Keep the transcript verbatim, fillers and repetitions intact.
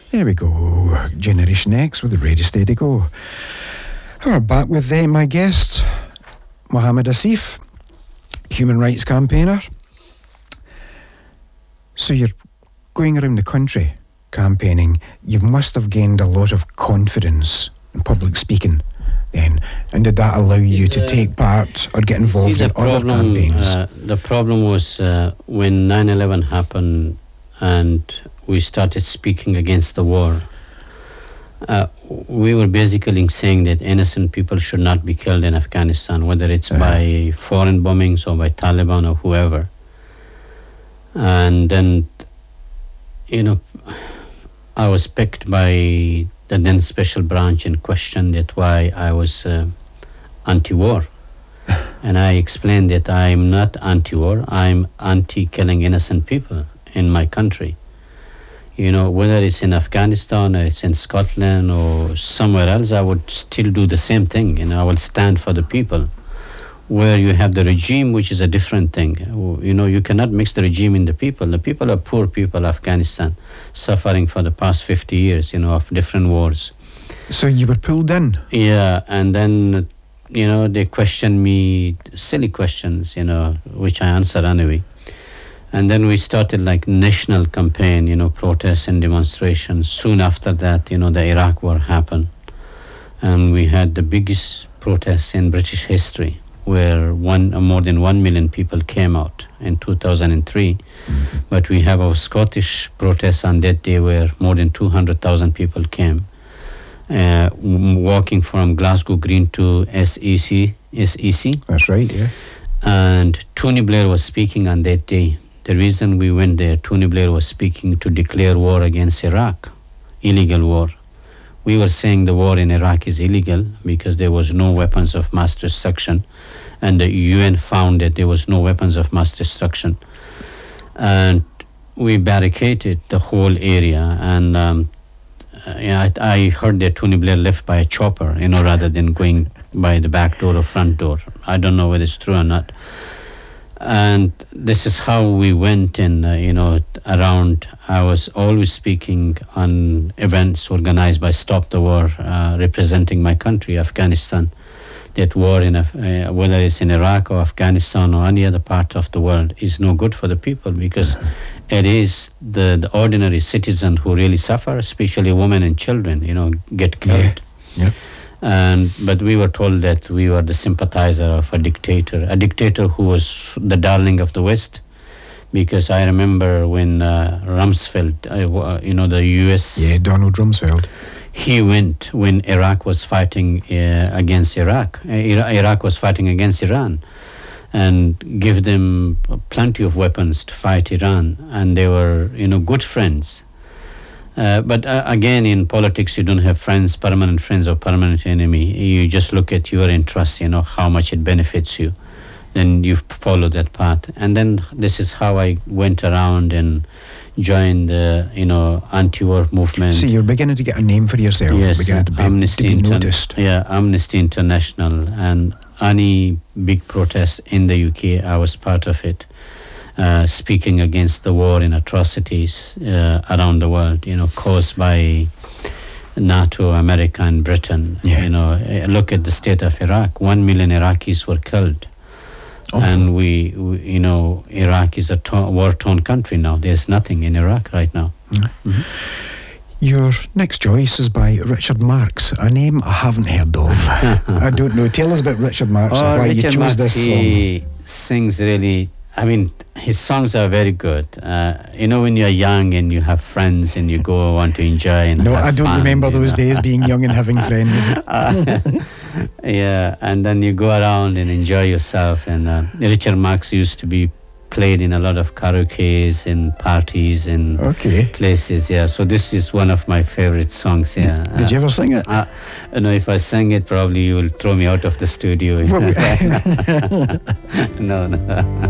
There we go. Generation X with the Ready Steady Go. We're back with uh, my guest, Mohammed Asif, human rights campaigner. So you're going around the country campaigning. You must have gained a lot of confidence in public speaking then. And did that allow you to take part or get involved See, in problem, other campaigns? Uh, the problem was uh, when nine eleven happened and we started speaking against the war. Uh, we were basically saying that innocent people should not be killed in Afghanistan, whether it's uh-huh. by foreign bombings or by Taliban or whoever. And then, you know, I was picked by the then special branch and questioned that why I was uh, anti-war. And I explained that I'm not anti-war, I'm anti-killing innocent people in my country. You know, whether it's in Afghanistan or it's in Scotland or somewhere else, I would still do the same thing. You know, I will stand for the people. Where you have the regime, which is a different thing. You know, you cannot mix the regime in the people. The people are poor people, Afghanistan, suffering for the past fifty years, you know, of different wars. So you were pulled in? Yeah, and then, you know, they questioned me, silly questions, you know, which I answered anyway. And then we started like national campaign, you know, protests and demonstrations. Soon after that, you know, the Iraq war happened. And we had the biggest protests in British history, where one uh, more than one million people came out in two thousand three. Mm-hmm. But we have our Scottish protests on that day where more than two hundred thousand people came, uh, walking from Glasgow Green to S E C. S E C. That's right, yeah. And Tony Blair was speaking on that day. The reason we went there, Tony Blair was speaking to declare war against Iraq, illegal war. We were saying the war in Iraq is illegal because there was no weapons of mass destruction, and the U N found that there was no weapons of mass destruction. And we barricaded the whole area, and um, yeah, I, I heard that Tony Blair left by a chopper, you know, rather than going by the back door or front door. I don't know whether it's true or not. And this is how we went in, uh, you know, around. I was always speaking on events organized by Stop the War, uh, representing my country, Afghanistan. That war, in uh, whether it's in Iraq or Afghanistan or any other part of the world, is no good for the people because it is the, the ordinary citizen who really suffer, especially women and children, you know, get killed. Yeah. Yeah. And but we were told that we were the sympathizer of a dictator, a dictator who was the darling of the West, because I remember when uh, Rumsfeld, uh, you know, the U S Yeah, Donald Rumsfeld. He went when Iraq was fighting uh, against Iraq. Uh, Iraq was fighting against Iran, and give them plenty of weapons to fight Iran, and they were, you know, good friends. Uh, but uh, again, in politics, you don't have friends, permanent friends or permanent enemy. You just look at your interests, you know, how much it benefits you. Then you follow that path. And then this is how I went around and joined the, you know, anti-war movement. So you're beginning to get a name for yourself. Yes, beginning to be, Amnesty to be Inter- noticed. Yeah, Amnesty International. And any big protest in the U K, I was part of it. Uh, speaking against the war and atrocities uh, around the world, you know, caused by NATO, America, and Britain. Yeah. You know, look at the state of Iraq. One million Iraqis were killed. Awful. And we, we, you know, Iraq is a to- war-torn country now. There's nothing in Iraq right now. Mm-hmm. Mm-hmm. Your next choice is by Richard Marx, a name I haven't heard of. I don't know. Tell us about Richard Marx oh, and why Richard you chose Marx, this song. He sings really, I mean, his songs are very good. Uh, you know, when you're young and you have friends and you go want to enjoy and No, have I don't fun, remember those know? days being young and having friends. uh, yeah, and then you go around and enjoy yourself. And uh, Richard Marx used to be played in a lot of karaoke's and parties and okay. places. Yeah, so this is one of my favorite songs. Yeah. Did, did you ever sing it? Uh, you know, if I sang it, probably you will throw me out of the studio. Well, no, no.